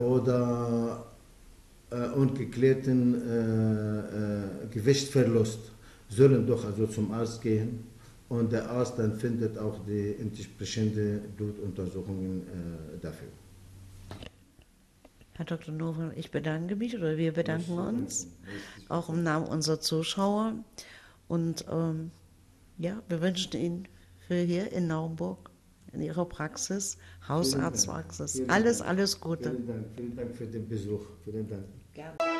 oder ungeklärten Gewichtsverlust sollen doch also zum Arzt gehen und der Arzt dann findet auch die entsprechende Blutuntersuchungen dafür. Herr Dr. Nowak, ich bedanke mich oder wir bedanken uns, auch im Namen unserer Zuschauer. Und ja, wir wünschen Ihnen für hier in Naumburg, in Ihrer Praxis, Hausarztpraxis, alles Gute. Vielen Dank für den Besuch. Vielen Dank. Gerne.